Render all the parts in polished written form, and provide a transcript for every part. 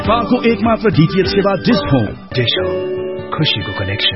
नेपालको एकमात्र डीटीएच सेवा डिश होम। खुशीको कनेक्सन।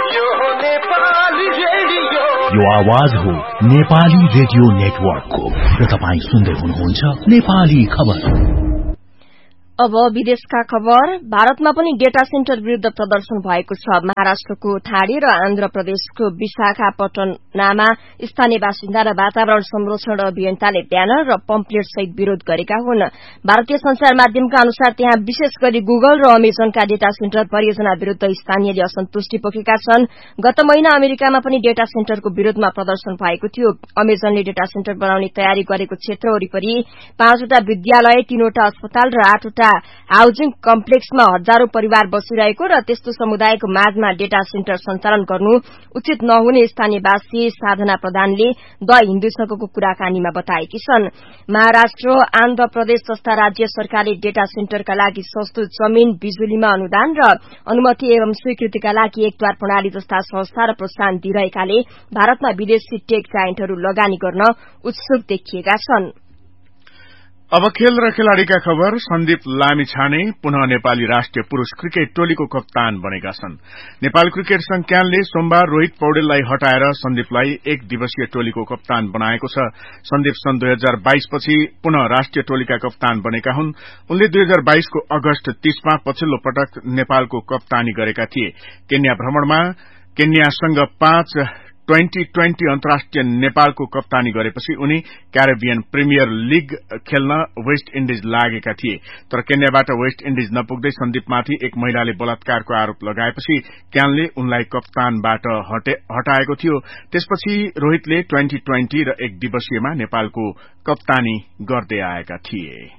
यो आवाज हो नेपाली रेडियो नेटवर्कको र तपाईं सुन्दै हुनुहुन्छ नेपाली खबर। अब विदेशका खबर। भारतमा पनि डेटा सेन्टर विरूद्ध प्रदर्शन भएको छ। महाराष्ट्रको ठाडी र आन्ध्र प्रदेशको विशाखापट्टनममा स्थानीय बासिन्दा र वातावरण संरक्षण अभियन्ताले ब्यानर र पम्पलेट सहित विरोध गरेका हुन्। भारतीय संचार माध्यमका अनुसार त्यहाँ विशेष गरी गुगल र अमेजनका डेटा सेन्टर परियोजना विरूद्ध स्थानीयले असन्तुष्टि पोखेका छन्। गत महिना अमेरिकामा पनि डेटा सेन्टरको विरोधमा प्रदर्शन भएको थियो। अमेजनले डेटा सेन्टर बनाउने तयारी गरेको क्षेत्र वरिपरि 5वटा विद्यालय, 3वटा अस्पताल र 8वटा हाउसिङ कम्प्लेक्समा हजारौं परिवार बसिरहेको र त्यस्तो समुदायको माझमा डेटा सेन्टर सञ्चालन गर्नु उचित नहुने स्थानीयवासी साधना प्रधानले द हिन्दूसँगको कुराकानीमा बताएकी छन्। महाराष्ट्र, आन्ध्र प्रदेश जस्ता राज्य सरकारले डेटा सेन्टरका लागि सस्तो जमीन, बिजुलीमा अनुदान र अनुमति एवं स्वीकृतिका लागि एकद्वार प्रणाली जस्ता संस्था र प्रोत्साहन दिइरहेकाले भारतमा विदेशी टेक जायन्टहरू लगानी गर्न उत्सुक देखिएका छन्। अब खेल र खेलाड़ीका खबर। सन्दीप लामिछाने पुनः नेपाली राष्ट्रिय पुरूष क्रिकेट टोलीको कप्तान बनेका छन्। नेपाल क्रिकेट संघ क्यानले सोमबार रोहित पौडेललाई हटाएर सन्दीपलाई एक दिवसीय टोलीको कप्तान बनाएको छ। सन्दीप सन् 2022 पछि पुनः राष्ट्रिय टोलीका कप्तान बनेका हुन्। उनले 2022 को अगस्त 30 मा पछिल्लो पटक नेपालको कप्तानी गरेका थिए। केन्या भ्रमणमा केन्यासँग 5 2020 अन्तर्राष्ट्रिय नेपालको कप्तानी गरेपछि उनी क्यारेबियन प्रिमियर लीग खेल्न वेस्ट इन्डिज लागेका थिए। तर केन्याबाट वेस्ट इन्डिज नपुग्दै सन्दीपमाथि एक महिलाले बलात्कारको आरोप लगाएपछि क्यानले उनलाई कप्तानबाट हटाएको थियो। त्यसपछि रोहितले 2020 र एक दिवसीयमा नेपालको कप्तानी गर्दै आएका थिए।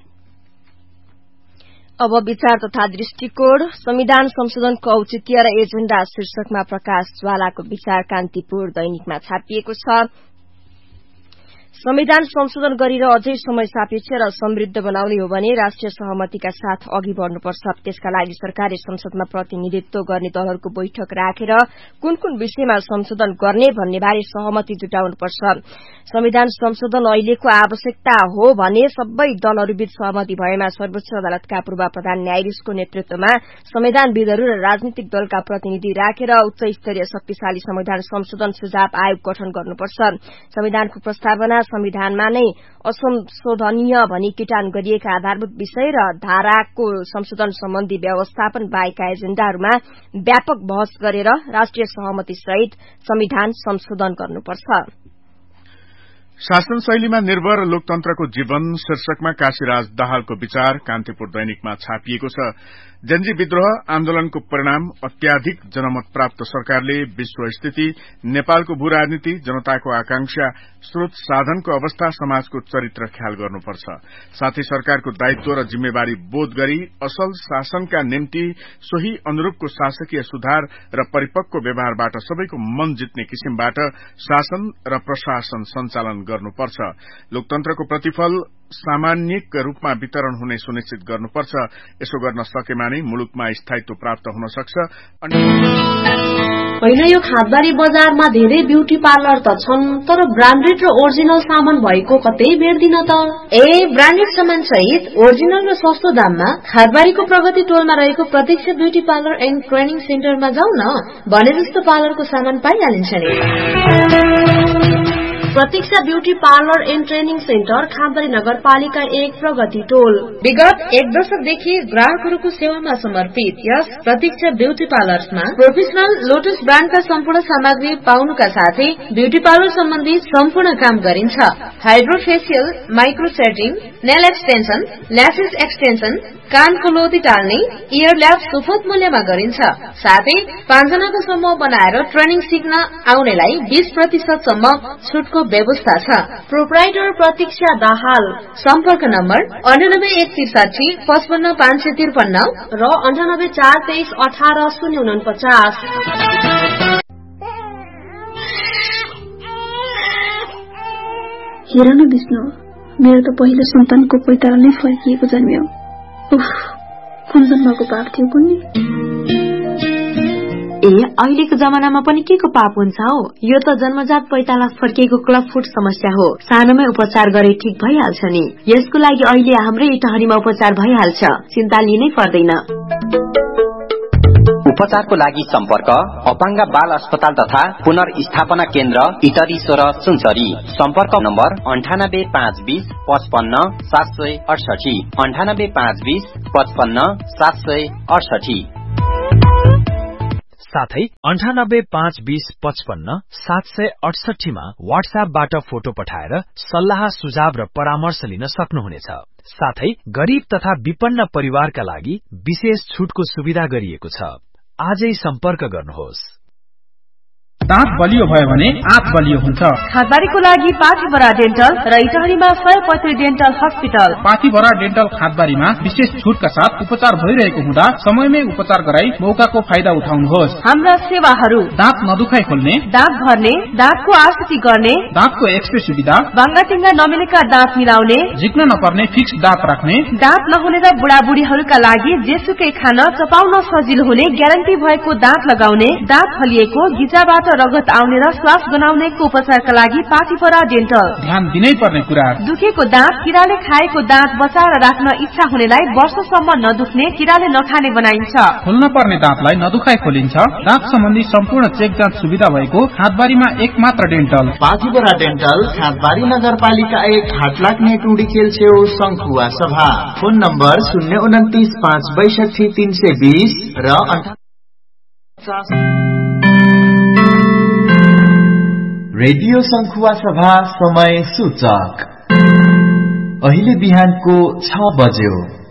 अब विचार तथा दृष्टिकोण। संविधान संशोधनको औचित्य र एजेण्डा शीर्षकमा प्रकाश ज्वालाको विचार कान्तिपुर दैनिकमा छापिएको छ। संविधान संशोधन गरेर अझै समय सापेक्ष र समृद्ध बनाउने हो भने राष्ट्रिय सहमतिका साथ अघि बढ़नुपर्छ। त्यसका लागि सरकारले संसदमा प्रतिनिधित्व गर्ने दलहरूको बैठक राखेर कुन कुन विषयमा संशोधन गर्ने भन्ने बारे सहमति जुटाउनुपर्छ। संविधान संशोधन अहिलेको आवश्यकता हो भने सबै दलहरूबीच सहमति भएमा सर्वोच्च अदालतका पूर्व प्रधान न्यायाधीशको नेतृत्वमा संविधानविदहरू र राजनीतिक दलका प्रतिनिधि राखेर उच्च स्तरीय शक्तिशाली संविधान संशोधन सुझाव आयोग गठन गर्नुपर्छ। संविधानको प्रस्तावना संविधानमा नै असंशोधनीय भनी किटान गरिएका आधारभूत विषय र धाराको संशोधन सम्बन्धी व्यवस्थापन बाहेकका एजेण्डाहरूमा व्यापक बहस गरेर राष्ट्रिय सहमति सहित संविधान संशोधन गर्नुपर्छ। शासन शैलीमा निर्भर लोकतन्त्रको जीवन शीर्षकमा काशीराज दाहालको विचार कान्तिपुर दैनिकमा छापिएको छ। जनजी विद्रोह आन्दोलनको परिणाम अत्याधिक जनमत प्राप्त सरकारले विश्व स्थिति, नेपालको भू राजनीति, जनताको आकांक्षा, स्रोत साधनको अवस्था, समाजको चरित्र ख्याल गर्नुपर्छ। साथै सरकारको दायित्व र जिम्मेवारी बोध गरी असल शासनका निम्ति सोही अनुरूपको शासकीय सुधार र परिपक्व व्यवहारबाट सबैको मन जित्ने किसिमबाट शासन र प्रशासन सञ्चालन गर्नुपर्छ। लोकतन्त्रको प्रतिफल सामान्यिक रूपमा वितरण हुने सुनिश्चित गर्नुपर्छ। यसो गर्न सकेमा नै मुलुकमा स्थायित्व प्राप्त हुन सक्छ। होइन, यो खादबारी बजारमा धेरै ब्युटी पार्लर त छन्, तर ब्रान्डेड र ओरिजिनल सामान भएको कतै भेट्दिन त। ब्रान्डेड सामान सहित ओरिजिनल र सस्तो दाममा खादबारीको प्रगति टोलमा रहेको प्रत्यक्ष ब्युटी पार्लर एन्ड ट्रेनिङ सेन्टरमा जाउँ न। भने जस्तो पार्लरको सामान पाइहालिन्छ नि। प्रतीक्षा beauty parlour and training centre खादबारी नगरपालिका 1 प्रगति टोल। विगत 1 दशकदेखि ग्राहकहरूको सेवामा समर्पित यस प्रतीक्षा ब्यूटी पार्लर्समा प्रोफेसनल लोटस ब्रान्डका सम्पूर्ण सामग्री पाउनुका साथै ब्यूटी पार्लर सम्बन्धी सम्पूर्ण काम गरिन्छ। Hydrofacial, micro setting, nail extension, lashes extension, कानको लोती टाल्ने, इयर ल्याब सुपथ मूल्यमा गरिन्छ। साथै 5 जनाको समूह बनाएर ट्रेनिङ सिक्न आउनेलाई 20% सम्म छुटको व्यवस्था छ। प्रोप्राइटर प्रतीक्षा दाहाल। सम्पर्क नम्बर 981635 55553 र 9842318049। हेर न विष्णु, मेरो त पहिलो सन्तानको पैतारा नै फर्किएको जन्मियो। उफ, कुन जन्मको पाप थियो कुन्नी। अहिलेको जमानामा पनि के को पाप हुन्छ हो? यो त जन्मजात पैताला फर्किएको क्लब फुट समस्या हो। सानोमै उपचार गरे ठीक भइहाल्छ नि। यसको लागि अहिले हाम्रै इटहरीमा उपचार भइहाल्छ, चिन्ता लिनै पर्दैन। उपचारको लागि सम्पर्क अपाङ्ग बाल अस्पताल तथा पुनर्स्थापना केन्द्र इटरी 16 सुनसरी। सम्पर्क नम्बर 9852 55 768 9852 55 768। साथै 9852 55 768 मा व्हाट्सएपबाट फोटो पठाएर सल्लाह सुझाव र परामर्श लिन सक्नुहुनेछ। साथै गरीब तथा विपन्न परिवारका लागि विशेष छुटको सुविधा गरिएको छ। आजै सम्पर्क गर्नुहोस्। दाँत बलियो भयो भने आँत बलियो हुन्छ। खादबारीको लागि पाथीभरा डेन्टल र इटहरीमा 135 डेन्टल हस्पिटल। पाथीभरा डेन्टल खादबारीमा विशेष छुटका साथ उपचार भइरहेको हुँदा समयमै उपचार गराई मौकाको फाइदा उठाउनुहोस्। हाम्रा सेवाहरू दाँत नदुखाइ खोल्ने, दाँत भर्ने, दाँतको आरसीटी गर्ने, दाँतको एक्सरे सुविधा, बाङ्गाटिङ्गा नमिलेका दाँत मिलाउने, झिक्न नपर्ने फिक्स दाँत राख्ने, दाँत नहुने र बुढाबुढीहरूका लागि जेसुकै खान चपाउन सजिलो हुने ग्यारेन्टी भएको दाँत लगाउने, दाँत फलिएको, गिजाबाट रगत आउने र श्वास गनाउनेको उपचारका लागि पाथीभरा डेन्टल। ध्यान दिनै पर्ने कुरा, दुखेको दाँत, किराले खाएको दाँत बचाएर राख्न इच्छा हुनेलाई वर्षसम्म नदुख्ने, किराले नखाने बनाइन्छ। खोल्न पर्ने दाँतलाई नदुखाइ खोलिन्छ। दाँत सम्बन्धी सम्पूर्ण चेक जाँच सुविधा भएको खादबारीमा एक मात्र डेन्टल। पाथीभरा डेन्टल, खादबारी नगरपालिका 1, हाटलाग्ने टुडीखेल छेउ, संखुवा सभा। फोन नम्बर 029 562 320 र 58। रेडियो संखुवा सभा समय सूचक अहिले बिहानको 6 बज्यो।